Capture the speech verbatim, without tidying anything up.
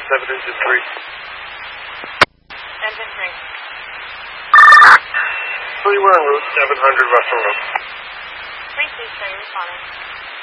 seven, engine three. Engine three. three, we're on Route seven hundred, Russell Road. three two three, responding.